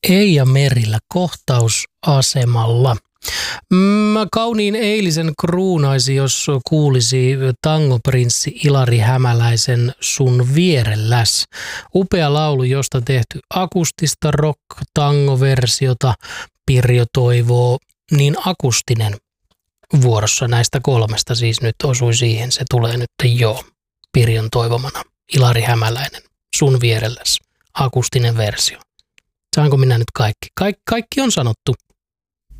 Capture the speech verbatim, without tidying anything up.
Eija Merillä kohtausasemalla. Mä kauniin eilisen kruunaisi, jos kuulisi tangoprinssi Ilari Hämäläisen Sun vierelläs. Upea laulu, josta tehty akustista rock-tango-versiota. Pirjo toivoo niin akustinen vuorossa näistä kolmesta, siis nyt osui siihen, se tulee nyt jo Pirjon toivomana. Ilari Hämäläinen, Sun vierelläs, akustinen versio. Saanko minä nyt kaikki? Kaik- kaikki on sanottu.